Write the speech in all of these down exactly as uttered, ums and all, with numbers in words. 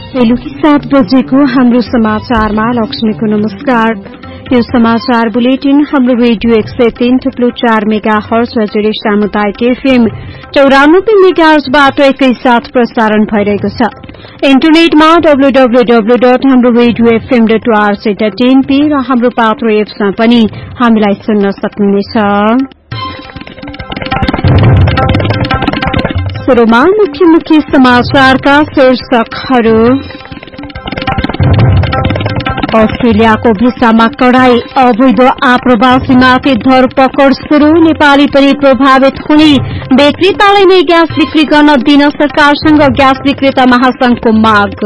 बेलुकी सात बजेको हाम्रो समाचारमा लक्ष्मीको नमस्कार। यो समाचार बुलेटिन हाम्रो रेडियो एक सय तीन थुप्लो चार मेगा हर्ज हजुरी सामुदायिक एफएम चौरानब्बे मेगा हर्जबाट एकैसाथ प्रसारण भइरहेको छ। इन्टरनेटमा डब्लु डब्लु डब्लु डट हाम्रो radio FM dot ORG dot NP र हाम्रो पात्रो एप्समा पनि हामीलाई सुन्न सक्नुहुनेछ। सुरुमा मुख्य मुख्य समाचारका शीर्षकहरू। अस्ट्रेलियाको भिसामा कडाई, अवैध आप्रवासीमाथि धरपकड शुरू, नेपाली पनि प्रभावित हुने, विक्रेतालाई नै ग्यास बिक्री गर्न दिन सरकारसँग ग्यास विक्रेता महासंघको माग।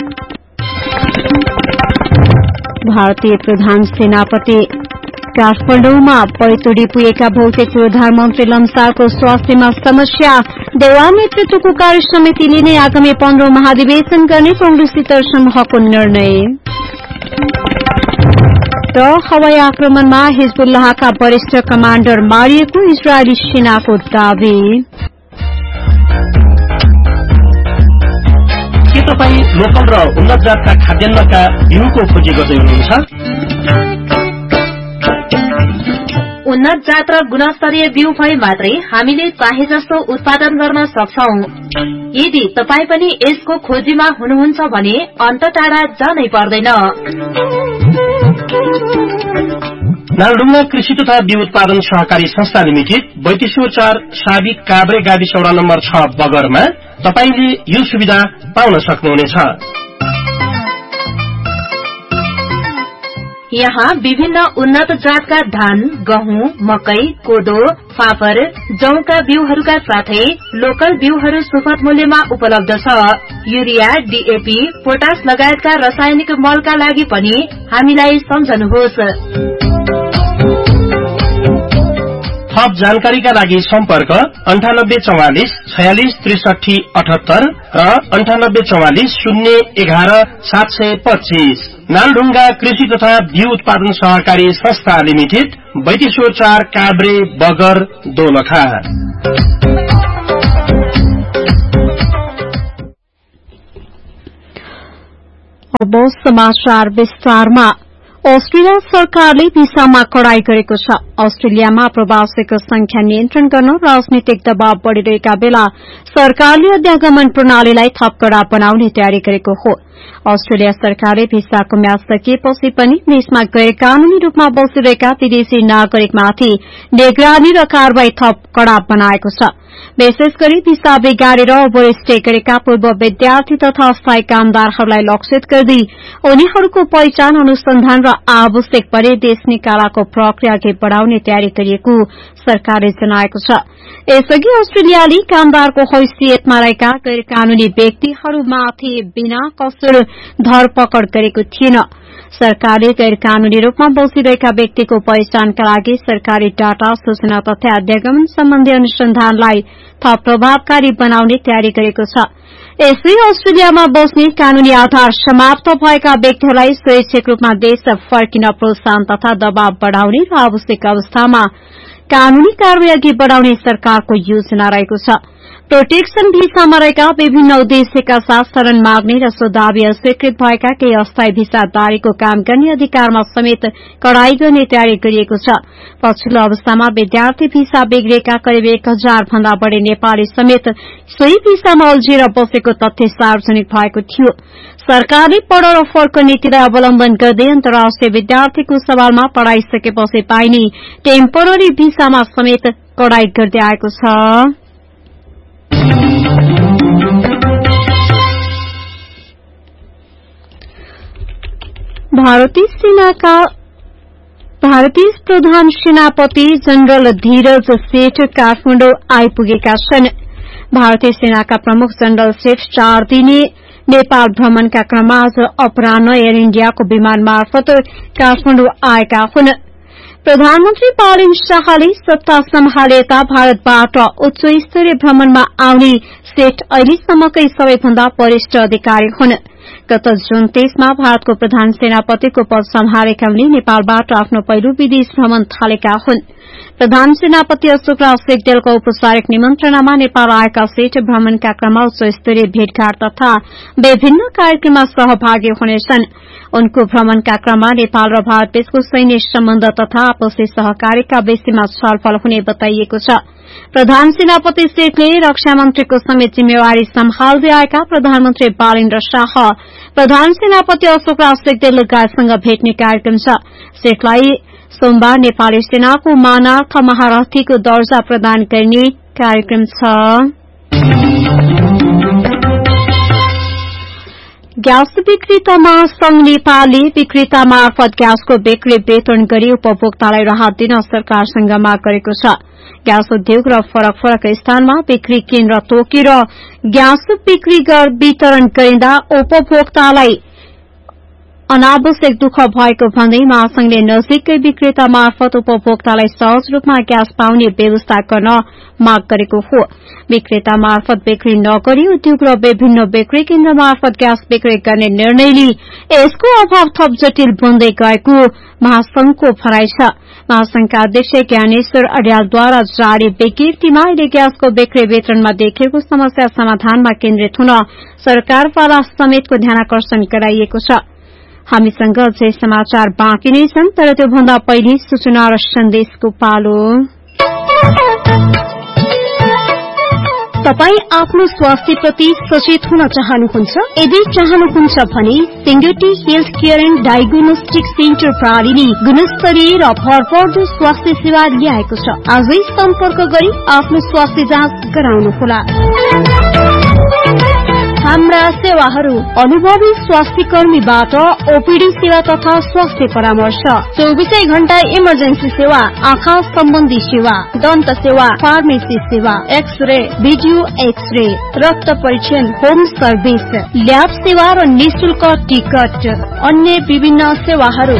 भारतीय प्रधान सेनापति काठमाडौँमा पैतुडी पुगेका भौतिक प्रधानमन्त्री लम्सालको स्वास्थ्यमा समस्या, देवाल नेतृत्वको कार्य समितिले नै आगामी पन्ध्र महाधिवेशन गर्ने कांग्रेसी समूहको निर्णय। र हवाई आक्रमणमा हिजबुल्लाहका वरिष्ठ कमाण्डर मारिएको इजरायली सेनाको दावी। के तपाईँ लोकल र उन्नत जातका खाद्यान्नका बिउको खोजी गर्दै हुनुहुन्छ? उन्नत जात र गुणस्तरीय बिउ भए मात्रै हामीले चाहे जस्तो उत्पादन गर्न सक्छौं। यदि तपाई पनि यसको खोजीमा हुनुहुन्छ भने अन्त टाढा जानै पर्दैन। नालडुङ्गा कृषि तथा बिउ उत्पादन सहकारी संस्था लिमिटेड बैतेश्वर चार साबिक काभ्रे गाविस वडा नम्बर छ बगरमा तपाईले यो सुविधा पाउन सक्नुहुनेछ। यहाँ विभिन्न उन्नत जातका धान, गहुँ, मकै, कोदो, फापर, जौका बिउहरूका साथै लोकल बिउहरू सुपथ मूल्यमा उपलब्ध छ। युरिया, डीएपी, पोटास लगायतका रासायनिक मलका लागि पनि हामीलाई सम्झनुहोस्। थप जानकारीका लागि सम्पर्क अन्ठानब्बे चौवालिस छयालिस त्रिसठी अठहत्तर र अन्ठानब्बे चौवालिस शून्य एघार सात सय पच्चीस। नालढुङ्गा कृषि तथा बिउ उत्पादन सहकारी संस्था लिमिटेड बैतेश्वर चार काभ्रे बगर दोलखा। अब समाचार विस्तारमा। अस्ट्रेलिया सरकारले भिसामा कडाई गरेको छ। अस्ट्रेलियामा प्रवासीको संख्या नियन्त्रण गर्न राजनीतिक दबाव बढ़िरहेका बेला सरकारले अध्यागमन प्रणालीलाई थप कड़ा बनाउने तयारी गरेको हो। अस्ट्रेलिया सरकारले भिसाको म्याद सकिएपछि पनि देशमा गैर कानूनी रूपमा बसिरहेका विदेशी नागरिकमाथि निगरानी र कारवाही थप कड़ा बनाएको छ। विशेष गरी भिसा बिगारेर ओभरस्टे गरेका पूर्व विद्यार्थी तथा स्थायी कामदारहरूलाई लक्षित गर्दै उनीहरूको पहिचान, अनुसन्धान र आवश्यक परे देश निकालाको प्रक्रिया अघि बढ़ाउने तयारी गरिएको सरकारले जनाएको छ। यसअघि अस्ट्रेलियाले कामदारको हैसियतमा रहेका गैर कानूनी व्यक्तिहरूमाथि बिना कसुर धरपकड गरेको थिएन। सरकारले गैर कानूनी रूपमा बसिरहेका व्यक्तिको पहिचानका लागि सरकारी डाटा, सूचना तथा अध्यागमन सम्बन्धी अनुसन्धानलाई थप प्रभावकारी बनाउने तयारी गरेको छ। यसै अस्ट्रेलियामा बस्ने कानूनी आधार समाप्त भएका व्यक्तिहरूलाई स्वैच्छिक रूपमा देश फर्किन प्रोत्साहन तथा दबाव बढ़ाउने र आवश्यक अवस्थामा कानूनी कारवाही अघि बढ़ाउने सरकारको योजना रहेको छ। प्रोटेक्सन भिसामा रहेका विभिन्न उद्देश्यका साथ शरण माग्ने र सो दावी अस्वीकृत भएका केही अस्थायी भिसाधारीको काम गर्ने अधिकारमा समेत कडाई गर्ने तयारी गरिएको छ। पछिल्लो अवस्थामा विद्यार्थी भिसा बिग्रेका करिब एक हजार भन्दा बढ़ी नेपाली समेत सोही भिसामा अल्झिएर बसेको तथ्य सार्वजनिक भएको थियो। सरकारले पढ र फर्क नीतिलाई अवलम्बन गर्दै अन्तर्राष्ट्रिय विद्यार्थीको सवालमा पढ़ाइसकेपछि पाइने टेम्पोररी भिसामा समेत कडाई गर्दै आएको छ। भारतीय सेनाका भारतीय प्रधान सेनापति जनरल धीरज सेठ काठमाडौँ आइपुगेका छन्। भारतीय सेनाका प्रमुख जनरल सेठ चार दिने नेपाल भ्रमणका क्रममा आज अपराह्न एयर इण्डियाको विमान मार्फत काठमाडौँ आएका हुन्। प्रधानमन्त्री पालिन शाहले सत्ता सम्हाले यता भारतबाट उच्च स्तरीय भ्रमणमा आउने सेठ अहिलेसम्मकै सबैभन्दा वरिष्ठ अधिकारी हुन्। गत जुन तेइसमा भारतको प्रधान सेनापतिको पद सम्हालेका उनी नेपालबाट आफ्नो पहिलो विदेश भ्रमण थालेका हुन्। प्रधान सेनापति अशोक राज सिग्देलको औपचारिक निमन्त्रणामा नेपाल आएका सेठ भ्रमणका क्रममा उच्च स्तरीय भेटघाट तथा विभिन्न कार्यक्रममा सहभागी हुनेछन्। उनको भ्रमणका क्रममा नेपाल र भारतबीचको सैन्य सम्बन्ध तथा आपसी सहकार्यका विषयमा छलफल हुने बताइएको छ। प्रधान सेनापति शेखले रक्षा मन्त्रीको समेत जिम्मेवारी सम्हाल्दै आएका प्रधानमन्त्री बालेन्द्र शाह, प्रधान सेनापति अशोक राज सिग्देल लगायतसँग भेट्ने कार्यक्रम छ। शेखलाई सोमबार नेपाली सेनाको मानार्थ महारथीको दर्जा प्रदान गर्ने कार्यक्रम छ। ग्यास विक्रेता महासंघ नेपालले विक्रेता मार्फत ग्यासको बिक्री वितरण गरी उपभोक्तालाई राहत दिन सरकारसँग माग गरेको छ। ग्यास उद्योग र फरक फरक स्थानमा बिक्री केन्द्र तोकेर ग्यास बिक्री वितरण गरिँदा उपभोक्तालाई अनावश्यक दुःख भएको भन्दै महासंघले नजिकै विक्रेता मार्फत उपभोक्तालाई सहज रूपमा ग्यास पाउने व्यवस्था गर्न माग गरेको हो। विक्रेता मार्फत बिक्री नगरी उद्योग र विभिन्न बिक्री केन्द्र मार्फत ग्यास बिक्री गर्ने निर्णयले यसको अभाव थप जटिल बन्दै गएको महासंघको भनाइ छ। महासंघका अध्यक्ष ज्ञानेश्वर अर्यालद्वारा जारी विज्ञप्तिमा अहिले ग्यासको बिक्री वितरणमा देखिएको समस्या समाधानमा केन्द्रित हुन सरकारवाला समेतको ध्यानाकर्षण गराइएको छ। हामीसँग अझै समाचार बाँकी नै छन्, तर त्योभन्दा पहिले सूचना र सन्देशको पालो। तपाई आफ्नो स्वास्थ्यप्रति सचेत हुन चाहनुहुन्छ? यदि चाहनुहुन्छ भने Singati health care and diagnostic centre प्रणालीले गुणस्तरीय र भरपर्दो स्वास्थ्य सेवा ल्याएको छ। आजै सम्पर्क गरी आफ्नो स्वास्थ्य जाँच गराउनुहोला। हाम्रा सेवाहरू अनुभवी स्वास्थ्य कर्मीबाट ओपीडी सेवा तथा स्वास्थ्य परामर्श, चौबीसै घण्टा इमर्जेन्सी सेवा, आँखा सम्बन्धी सेवा, दन्त सेवा, फार्मेसी सेवा, एक्सरे, भिडियो एक्सरे, रक्त परीक्षण, होम सर्भिस, ल्याब सेवा र निशुल्क टिकट, अन्य विभिन्न सेवाहरू।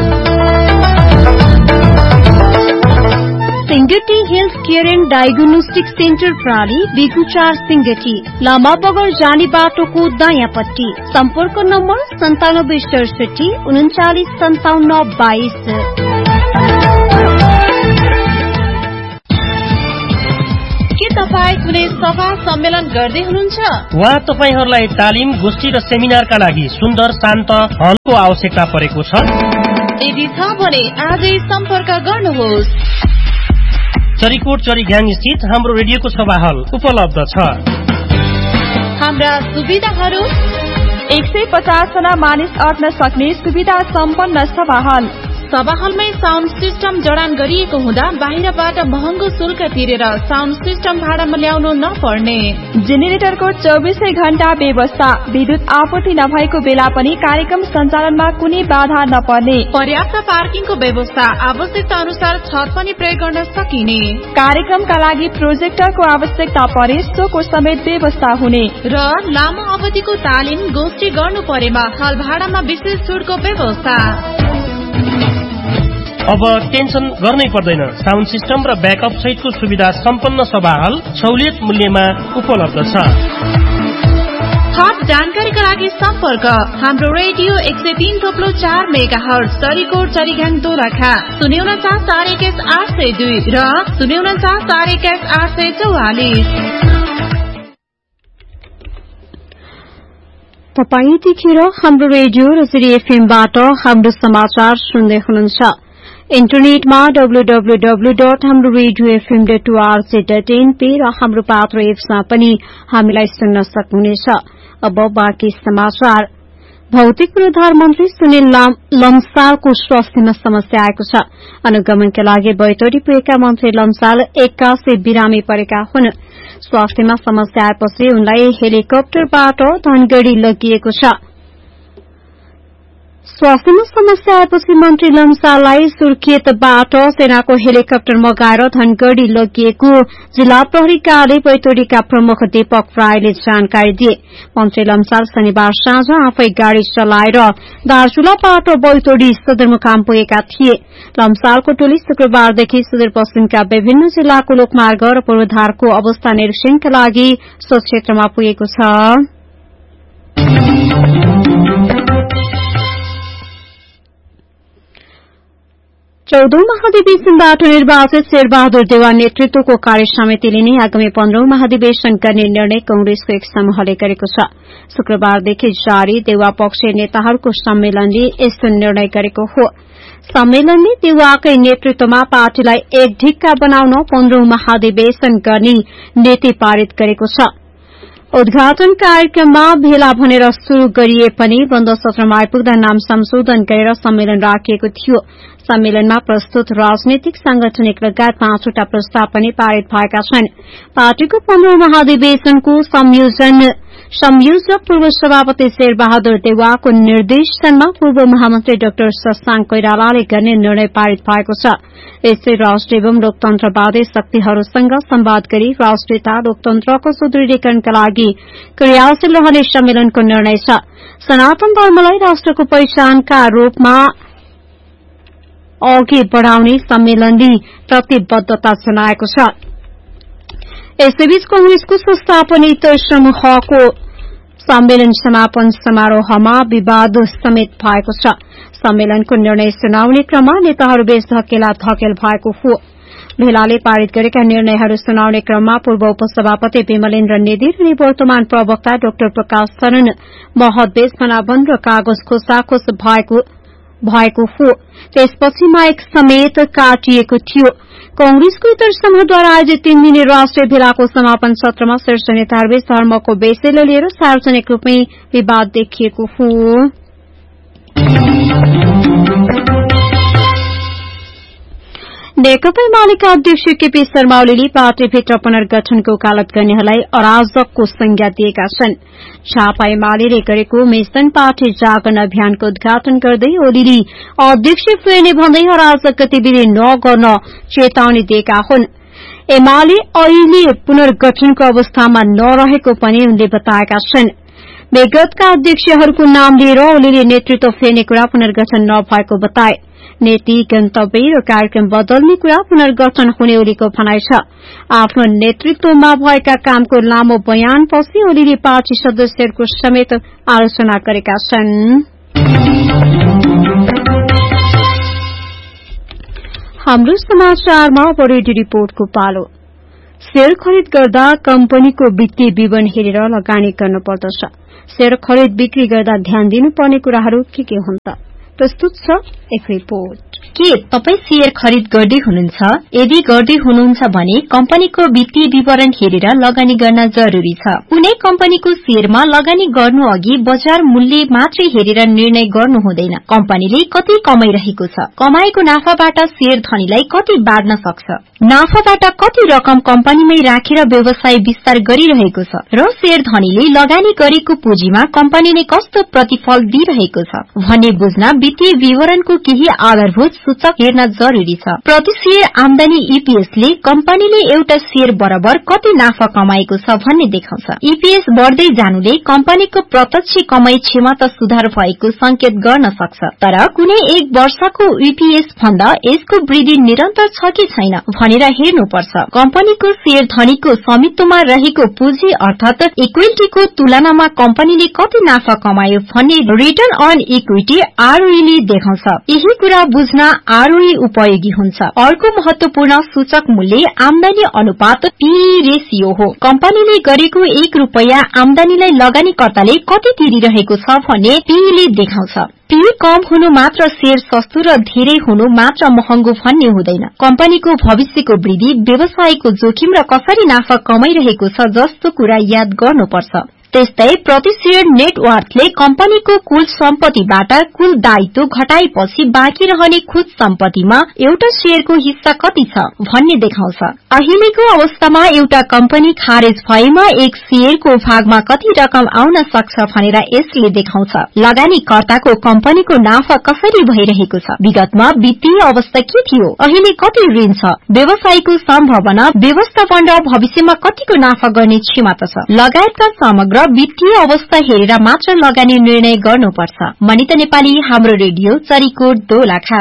Singati health care and diagnostic centre प्रणाली बिगुचार सिंगटी, लामा बगर जाने बाटोको दायाँपट्टि। सम्पर्क नम्बर सन्तानब्बे सडसठी उन्चालिस सन्ताउन्न बाइस। के तपाईँ कुनै सभा सम्मेलन गर्दै हुनुहुन्छ वा तपाईहरूलाई तालिम, गोष्ठी र सेमिनारका लागि सुन्दर शान्त हलको आवश्यकता परेको छ? यदि छ भने आजै सम्पर्क गर्नुहोस्। चरीकोट चरीघ्याङ स्थित हाम्रो रेडियोको सभा हल उपलब्ध छ। हाम्रा सुविधाहरू: एक सय पचास जना मानिस अट्न सक्ने सुविधा सम्पन्न सभा हल। सभा हलमै साउन्ड सिस्टम जडान गरिएको हुँदा बाहिरबाट महँगो शुल्क तिरेर साउन्ड सिस्टम भाडामा ल्याउनु नपर्ने। जेनेरेटरको चौबीसै घण्टा व्यवस्था, विद्युत आपूर्ति नभएको बेला पनि कार्यक्रम सञ्चालनमा कुनै बाधा नपर्ने। पर्याप्त पार्किङको व्यवस्था, आवश्यकता अनुसार छत पनि प्रयोग गर्न सकिने। कार्यक्रमका लागि प्रोजेक्टरको आवश्यकता परे सोको समेत व्यवस्था हुने र लामो अवधिको तालिम, गोष्ठी गर्नु परेमा हल भाडामा विशेष छुटको व्यवस्था। अब टेन्सन गर्नै पर्दैन। साउन्ड सिस्टम र ब्याकअप सहितको सुविधा सम्पन्न सभा हल सहुलियत मूल्यमा उपलब्ध छ। थप जानकारीका लागि सम्पर्क हाम्रो रेडियो एक सय तीन थोप्लो चार मेगा हर्ज चरीकोट चरीघ्याङ दोलखा शून्य उन्चास चार एक्काइस आठ सय दुई र शून्य उन्चास चार एक्काइस आठ सय चौवालिस। तपाईँ यतिखेर हाम्रो रेडियो र एफएमबाट हाम्रो समाचार सुन्दै हुनुहुन्छ। इन्टरनेटमा डब्लु डब्लु डब्लु डट हाम्रो radio FM dot ORG dot NP र हाम्रो पात्र एप्समा पनि हामीलाई सुन्न सक्नुहुनेछ। अब बाँकी समाचार। भौतिक पूर्वाधार मन्त्री सुनिल लम्सालको स्वास्थ्यमा समस्या आएको छ। अनुगमनका लागि बैतडी पुगेका मन्त्री लम्साल एक्कासी बिरामी परेका हुन्। स्वास्थ्यमा समस्या आएपछि उनलाई हेलिकप्टरबाट धनगढ़ी लगिएको छ। स्वास्थ्यमा समस्या आएपछि मन्त्री लम्साललाई सुर्खेतबाट सेनाको हेलिकप्टर मगाएर धनगढ़ी लगिएको जिल्ला प्रहरी कार्यालय बैतडीका प्रमुख दीपक राईले जानकारी दिए। मन्त्री लम्साल शनिबार साँझ आफै गाड़ी चलाएर दार्चुलाबाट बैतडी सदरमुकाम पुगेका थिए। लम्सालको टोली शुक्रबारदेखि सुदूरपश्चिमका विभिन्न जिल्लाको लोकमार्ग र पूर्वाधारको अवस्था निरीक्षणका लागि सो क्षेत्रमा पुगेको छ। चौधौं महाधिवेशनबाट निर्वाचित शेरबहादुर देउवा नेतृत्वको कार्य समितिले नै आगामी पन्ध्रौं महाधिवेशन गर्ने निर्णय कंग्रेसको एक समूहले गरेको छ। शुक्रबारदेखि जारी देउवा पक्षीय नेताहरूको सम्मेलनले यस्तो निर्णय गरेको हो। सम्मेलनले देउवाकै नेतृत्वमा पार्टीलाई एक ढिक्का बनाउन पन्ध्रौं महाधिवेशन गर्ने नीति पारित गरेको छ। उद्घाटन कार्यक्रममा भेला भनेर शुरू गरिए पनि बन्द सत्रमा आइपुग्दा नाम संशोधन गरेर सम्मेलन राखिएको थियो। सम्मेलनमा प्रस्तुत राजनीतिक सांगठनिक लगायत पाँचवटा प्रस्ताव पनि पारित भएका छन्। पार्टीको पन्ध्रौं महाधिवेशनको संयोजन संयोजक पूर्व सभापति शेरबहादुर देउवाको निर्देशनमा पूर्व महामन्त्री डाक्टर शशांक कोइरालाले गर्ने निर्णय पारित भएको छ। यसै राष्ट्रिय एवं लोकतन्त्रवादी शक्तिहरूसँग संवाद गरी राष्ट्रियता लोकतन्त्रको सुदृढीकरणका लागि क्रियाशील रहने सम्मेलनको निर्णय छ। सनातन धर्मलाई राष्ट्रको पहिचानका रूपमा अघि बढ़ाउने सम्मेलनले प्रतिबद्धता जनाएको छ। यसैबीच कंग्रेसको संस्थापनिक समूहको सम्मेलन समापन समारोहमा विवाद समेत भएको छ। सम्मेलनको निर्णय सुनाउने क्रममा नेताहरूबीच धकेला धकेल भएको हो। भेलाले पारित गरेका निर्णयहरू सुनाउने क्रममा पूर्व उपसभापति विमलेन्द्र नेदी र वर्तमान प्रवक्ता डाक्टर प्रकाश शरण महतबीच फनाबन्द र कागज खोसाखोस भएको भएको हो। त्यसपछि माइक समेत काटिएको थियो। कंग्रेसको इतर समूहद्वारा आयोजित तीन दिने राष्ट्रिय भेलाको समापन सत्रमा शीर्ष नेताहरूबीच धर्मको विषयलाई लिएर सार्वजनिक रूपमै विवाद देखिएको हो। नेकपा एमालेका अध्यक्ष केपी शर्मा ओलीले पार्टीभित्र पुनर्गठनको वकालत गर्नेहरूलाई अराजकको संज्ञा दिएका छन्। झापा एमाले गरेको मिशन पार्टी जागरण अभियानको उद्घाटन गर्दै ओलीले अध्यक्ष फेर्ने भन्दै अराजक गतिविधि नगर्न चेतावनी दिएका हुन्। एमाले अहिले पुनर्गठनको अवस्थामा नरहेको पनि उनले बताएका छन्। विगतका अध्यक्षहरूको नाम लिएर ओलीले नेतृत्व फेर्ने कुरा पुनर्गठन नभएको बताए। नीति गन्तव्य र कार्यक्रम बदल्ने कुरा पुनर्गठन हुने ओलीको भनाइ छ। आफ्नो नेतृत्वमा भएका कामको लामो बयानपछि ओलीले पार्टी सदस्यहरूको समेत आलोचना गरेका छन्। हाम्रो समाचारमा रेडियो रिपोर्टको पालो। शेयर खरिद गर्दा कम्पनीको वित्तीय विवरण हेरेर लगानी गर्नुपर्दछ। शेयर खरिद बिक्री गर्दा ध्यान दिनुपर्ने कुराहरू के के हुन् त? प्रस्तुत छ एक रिपोर्ट। के तपाई शेयर खरिद गर्दै हुनुहुन्छ? यदि गर्दै हुनुहुन्छ भने कम्पनीको वित्तीय विवरण हेरेर लगानी गर्न जरुरी छ। कुनै कम्पनीको शेयरमा लगानी गर्नु अघि बजार मूल्य मात्रै हेरेर निर्णय गर्नु हुँदैन। कम्पनीले कति कमाइरहेको छ, कमाएको नाफाबाट शेयर धनीलाई कति बाँड्न सक्छ, नाफाबाट कति रकम कम्पनीमै राखेर व्यवसाय विस्तार गरिरहेको छ र शेयर धनीले लगानी गरेको पुँजीमा कम्पनीले कस्तो प्रतिफल दिइरहेको छ भन्ने बुझ्न वित्तीय विवरणको केही आधारभूत सूचक हेर्न जरुरी छ। प्रति शेयर आमदानी ईपीएसले कम्पनीले एउटा शेयर बराबर कति नाफा कमाएको छ भन्ने देखाउँछ। ईपीएस बढ्दै जानुले कम्पनीको प्रत्यक्ष कमाई क्षमता सुधार भएको संकेत गर्न सक्छ। तर कुनै एक वर्षको ईपीएस भन्दा यसको वृद्धि निरन्तर छ कि छैन भनेर हेर्नुपर्छ। कम्पनीको शेयर धनीको स्वामित्वमा रहेको पुँजी अर्थात इक्विटीको तुलनामा कम्पनीले कति नाफा कमायो भन्ने रिटर्न अन इक्विटी आरओई देखाउँछ। यही कुरा बुझ्न आरओई उपयोगी हुन्छ। अर्को महत्वपूर्ण सूचक मूल्य आमदानी अनुपात पीई रेशियो हो। कम्पनीले गरेको एक रूपैयाँ आमदानीलाई लगानीकर्ताले कति तिरिरहेको छ भन्ने पीईले देखाउँछ। पीई कम हुनु मात्र शेयर सस्तो र धेरै हुनु मात्र महँगो भन्ने हुँदैन। कम्पनीको भविष्यको वृद्धि, व्यवसायको जोखिम र कसरी नाफा कमाइरहेको छ जस्तो कुरा याद गर्नुपर्छ। त्यस्तै प्रति शेयर नेटवर्थले कम्पनीको कुल सम्पत्तिबाट कुल दायित्व घटाएपछि बाँकी रहने खुद सम्पत्तिमा एउटा शेयरको हिस्सा कति छ भन्ने देखाउँछ। अहिलेको अवस्थामा एउटा कम्पनी खारेज भएमा एक शेयरको भागमा कति रकम आउन सक्छ भनेर यसले देखाउँछ। लगानीकर्ताको कम्पनीको नाफा कसरी भइरहेको छ, विगतमा वित्तीय अवस्था के थियो, अहिले कति ऋण छ, व्यवसायको सम्भावना, व्यवस्थापन र भविष्यमा कतिको नाफा गर्ने क्षमता छ लगायतका समग्र वित्तीय अवस्था हेरेर मात्र लगानी निर्णय गर्नुपर्छ। मनिता नेपाली, हाम्रो रेडियो, चरीकोट दोलखा।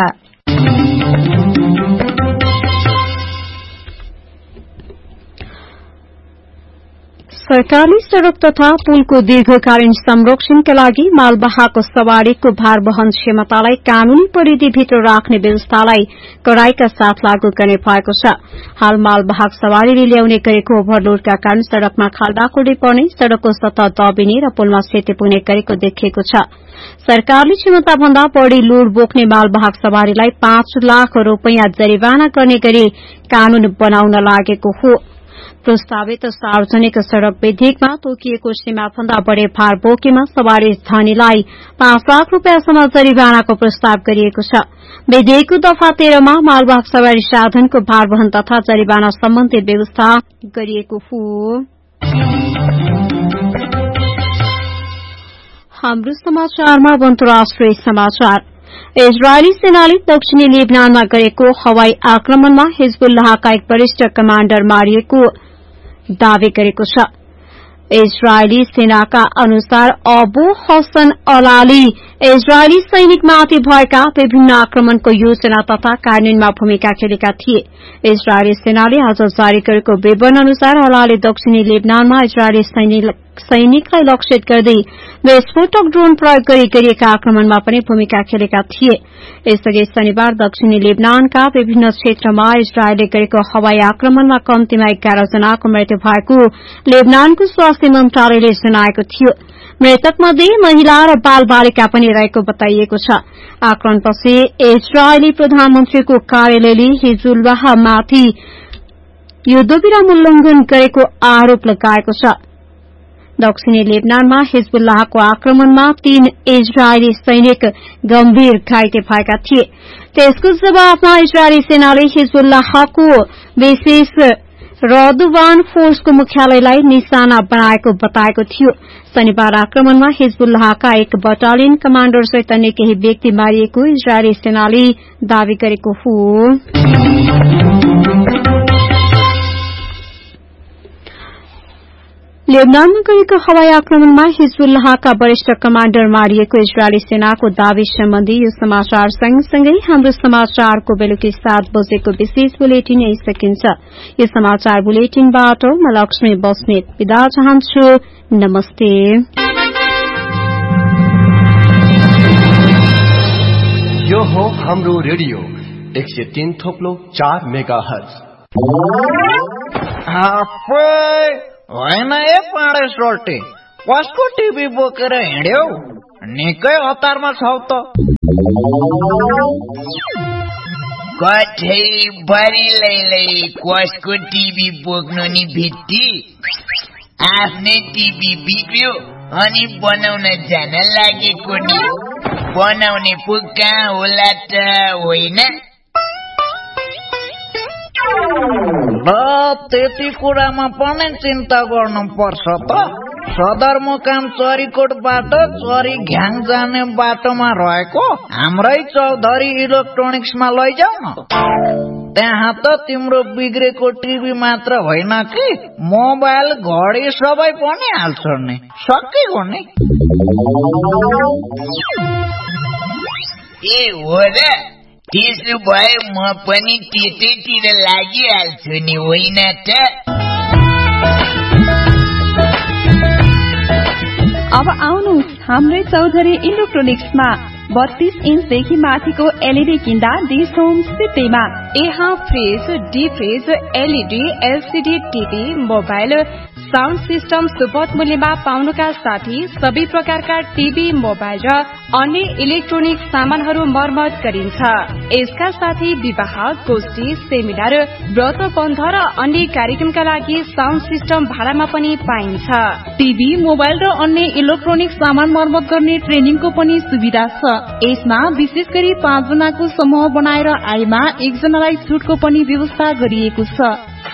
सरकारले सड़क तथा पुलको दीर्घकालीन संरक्षणका लागि मालवाहक सवारीको भार वहन क्षमतालाई कानूनी परिधिभित्र राख्ने व्यवस्थालाई कड़ाईका साथ लागू गर्ने भएको छ। हाल मालवाहक सवारीले ल्याउने गरेको ओभरलोडका कारण सड़कमा खाल्डाखुल्डी पर्ने, सड़कको सतह दबिने र पुलमा क्षति पुग्ने गरेको देखिएको छ। सरकारले क्षमता भन्दा बढ़ी लोड बोक्ने मालवाहक सवारीलाई पाँच लाख रूपियाँ जरिवाना गर्ने गरी कानून बनाउन लागेको हो। प्रस्तावित सार्वजनिक सड़क विधेयकमा तोकिएको सीमाभन्दा बढ़ी भार बोकेमा सवारी धनीलाई पाँच लाख रूपियाँसम्म जरिवानाको प्रस्ताव गरिएको छ। विधेयकको दफा तेह्रमा मालवाहक सवारी साधनको भार वहन तथा जरिवाना सम्बन्धी व्यवस्था गरिएको हो। हाम्रो समाचारमा अन्तर्राष्ट्रिय समाचार। इजरायली सेनाले दक्षिणी लेबनानमा गरेको हवाई आक्रमणमा हिजबुल्लाहका एक वरिष्ठ कमाण्डर मारिएको दावी गरेको छ। इजरायली सेनाका अनुसार अबु हसन अलाली इजरायली सैनिकमाथि भएका विभिन्न आक्रमणको योजना तथा कार्यान्वयनमा भूमिका खेलेका थिए। इजरायली सेनाले आज जारी गरेको विवरण अनुसार अलाले दक्षिणी लेबनानमा इजरायली सैनिकलाई लक्षित गर्दै विस्फोटक ड्रोन प्रयोग गरी गरिएका आक्रमणमा पनि भूमिका खेलेका थिए। यसअघि शनिबार दक्षिणी लेबनानका विभिन्न क्षेत्रमा इजरायलले गरेको हवाई आक्रमणमा कम्तीमा एघार जनाको मृत्यु भएको लेबनानको स्वास्थ्य मन्त्रालयले जनाएको थियो। मृतकमध्ये महिला र बाल बालिका पनि रहेको बताइएको छ। आक्रमणपछि इजरायली प्रधानमन्त्रीको कार्यालयले हिजबुल्लाहमाथि युद्धविराम उल्लंघन गरेको आरोप लगाएको छ। दक्षिणी लेबनानमा हिजबुल्लाहको आक्रमणमा तीन इजरायली सैनिक गम्भीर घाइते भएका थिए। त्यसको जवाफमा इजरायली सेनाले हिजबुल्लाहको विशेष रदुवान फोर्सको मुख्यालयलाई निशाना बनाएको बताएको थियो। शनिबार आक्रमणमा हिजबुल्लाहका एक बटालियन कमाण्डर सहित अन्य केही व्यक्ति मारिएको इजरायली सेनाले दावी गरेको हो। लेबनानमा गरेको हवाई आक्रमणमा हिजबुल्लाहका वरिष्ठ कमाण्डर मारिएको इजरायली सेनाको दावी सम्बन्धी यो समाचार सँगसँगै हाम्रो समाचारको बेलुकी सात बजेको विशेष बुलेटिन यही सकिन्छ। यो समाचार बुलेटिनबाट म लक्ष्मी बस्नेत बिदा चाहन्छु। नमस्ते। यो हो हाम्रो रेडियो एक सय तीन थोप्लो चार मेगा हर्ज। होइन ए पाडे सोल्टे, कसको टिभी बोकेर हिँड्यौ? निकै हतारमा छौ त। कठै बरिलैलै कसको टिभी बोक्नु नि भित्ती। आफ्नै टिभी बिग्रियो अनि बनाउन जान लागेको नि। बनाउने पो कहाँ होला त होइन? र त्यति कुरामा पनि चिन्ता गर्नु पर्छ त। सदरमुकाम चरीकोटबाट चरी घ्याङ जाने बाटोमा रहेको हाम्रै चौधरी इलेक्ट्रोनिक्समा लैजाऊ न। त्यहाँ त तिम्रो बिग्रेको टिभी मात्र होइन कि मोबाइल घडी सबै पनि हाल्छ नि। सकिगयो नि। ए हो र? त्यसो भए म पनि त्यतैतिर लागिहाल्छु नि होइन त? अब आउनुहोस् हाम्रै चौधरी इलेक्ट्रोनिक्समा। बत्तीस इन्चदेखि माथिको एलईडी किन्दा डिश होम सित्तैमा। यहाँ fridge, D fridge, LED, LCD TV, mobile, sound system सुपथ मूल्यमा पाउनुका साथै सबै प्रकारका टिभी, मोबाइल र अन्य इलेक्ट्रोनिक सामानहरू मर्मत गरिन्छ। यसका साथै विवाह, गोष्ठी, सेमिनार, व्रत बन्ध र अन्य कार्यक्रमका लागि साउन्ड सिस्टम भाडामा पनि पाइन्छ। टिभी, मोबाइल र अन्य इलेक्ट्रोनिक सामान मर्मत गर्ने ट्रेनिङको पनि सुविधा छ। यसमा विशेष गरी पाँच जनाको समूह बनाएर आएमा एकजनालाई छुटको पनि व्यवस्था गरिएको छ।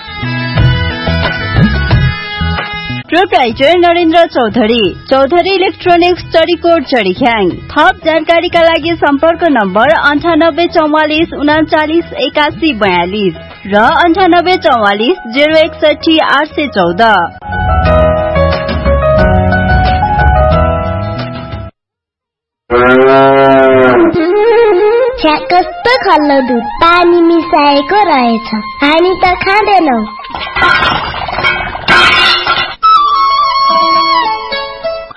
Proprietor Narendra Chaudhary, Chaudhary electronics, Charikot, चरीख्याङ। थप जानकारीका लागि सम्पर्क नम्बर अन्ठानब्बे चौवालिस उनाचालिस एकासी बयालिस र अन्ठानब्बे चौवालिस जेरो एकसठी आठ सय चौध। छ्या कस्तो खल्लो दुध पानी मिसाएको रहेछ। हामी त खाँदैनौ।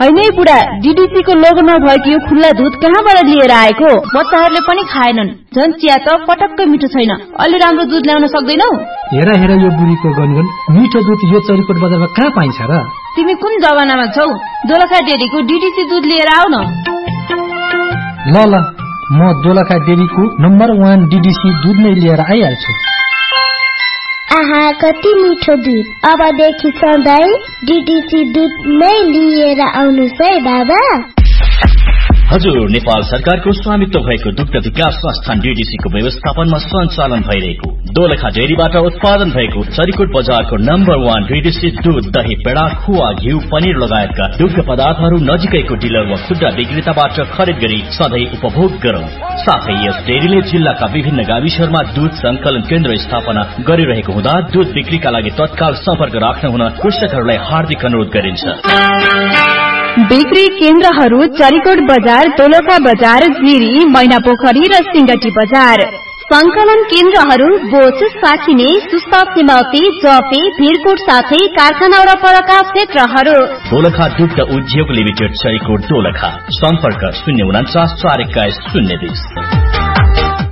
हैन बुढा, डीडीसी को लोगो नभएको यो खुल्ला दूध कहाँबाट लिएर आएको? बच्चाहरूले पनि खाएनन्। झन् चिया त पटक्कै मिठो छैन। अलि राम्रो दूध ल्याउन सक्दैनौ? हेरा हेरा यो बुढीको गनगन, मिठो दूध यो चरीकोट बजारमा कहाँ पाइन्छ र? तिमी कुन जमानामा छौ? दोलखा डेरीको डीडीसी दूध लिएर आऊ न। ल ल, म दोलखा डेरीको नम्बर वान डीडीसी दूध नै लिएर आइहाल्छु। आहा, कति मिठो दूध। अबदेखि सधैँ डीडीसी दूध नै लिएर आउनुस् है बाबा। हजुर, नेपाल सरकारको स्वामित्व भएको दुग्ध विकास संस्थान डीडीसी को व्यवस्थापनमा सञ्चालन भइरहेको दोलखा डेरीबाट उत्पादन भएको चरीकोट बजारको नम्बर वान डीडीसी दूध, दही, पेडा, खुवा, घिउ, पनिर लगायतका दुग्ध पदार्थहरू नजिकैको डिलर वा खुद्रा विक्रेताबाट खरिद गरी सधैँ उपभोग गरौं। साथै यस डेरीले जिल्लाका विभिन्न गाविसहरूमा दूध संकलन केन्द्र स्थापना गरिरहेको हुँदा दूध बिक्रीका लागि तत्काल सम्पर्क राख्न हुन कृषकहरूलाई हार्दिक अनुरोध गरिन्छ। बिक्री केन्द्रहरू चरीकोट बजार, दोलखा बजार, जिरी, मैनापोखरी र सिंगटी बजार। संकलन केन्द्रहरू बोच, साखिने, सुस्ता, सिमौती, जपे, भिरकोट साथै कारखाना र परका क्षेत्रहरू। दोलखा दुग्ध उद्योग लिमिटेड, चरीकोट, दोलखा। सम्पर्क शून्य उनाचास चार एक्काइस शून्य बीस।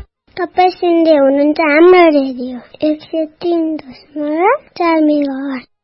तपाईँ सुन्दै हुनुहुन्छ हाम्रो रेडियो एक सय तीन दशमलव चार मेगाहर्ज।